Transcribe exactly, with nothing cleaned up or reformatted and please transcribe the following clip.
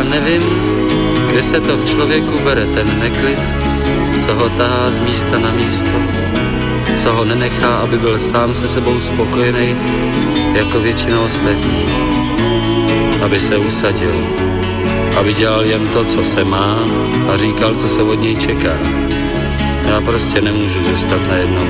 nevím, kde se to v člověku bere ten neklid, co ho tahá z místa na místo, co ho nenechá, aby byl sám se sebou spokojený, jako většina ostatních, aby se usadil, aby dělal jen to, co se má a říkal, co se od něj čeká. Já prostě nemůžu zůstat na jednom